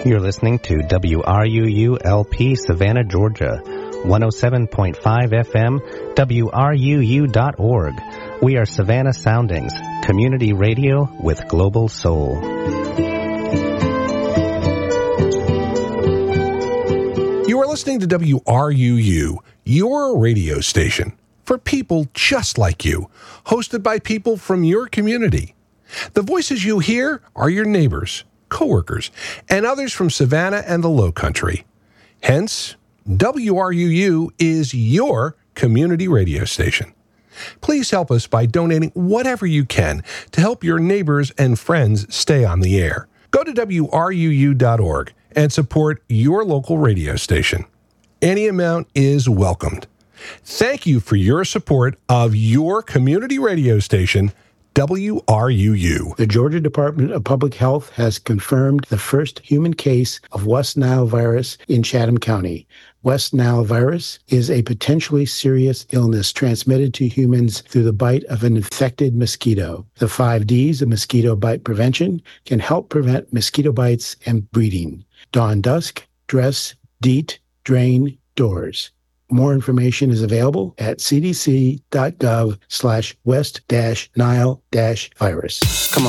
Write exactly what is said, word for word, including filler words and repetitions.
You're listening to W R U U L P Savannah, Georgia, one oh seven point five F M, W R U U dot org. We are Savannah Soundings, community radio with global soul. You are listening to W R U U, your radio station, for people just like you, hosted by people from your community. The voices you hear are your neighbors, coworkers, and others from Savannah and the Low Country. Hence, W R U U is your community radio station. Please help us by donating whatever you can to help your neighbors and friends stay on the air. Go to W R U U dot org and support your local radio station. Any amount is welcomed. Thank you for your support of your community radio station, W R U U. The Georgia Department of Public Health has confirmed the first human case of West Nile virus in Chatham County. West Nile virus is a potentially serious illness transmitted to humans through the bite of an infected mosquito. The five Ds of mosquito bite prevention can help prevent mosquito bites and breeding. Dawn dusk, dress, deet, drain, doors. More information is available at c d c dot gov slash west dash nile dash virus. Come on.